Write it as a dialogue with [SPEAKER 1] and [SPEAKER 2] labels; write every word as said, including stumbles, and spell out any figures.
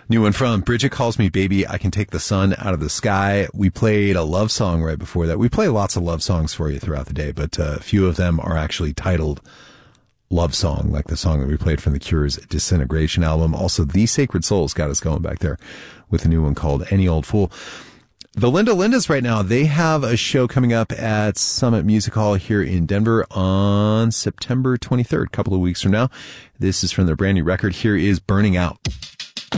[SPEAKER 1] New one from Bridget Calls Me Baby, I Can Take the Sun Out of the Sky. We played a love song right before that. We play lots of love songs for you throughout the day, but uh, a few of them are actually titled Love Song, like the song that we played from The Cure's Disintegration album. Also, The Sacred Souls got us going back there with a new one called Any Old Fool. The Linda Lindas right now, they have a show coming up at Summit Music Hall here in Denver on September twenty-third, a couple of weeks from now. This is from their brand new record. Here is Burning Out.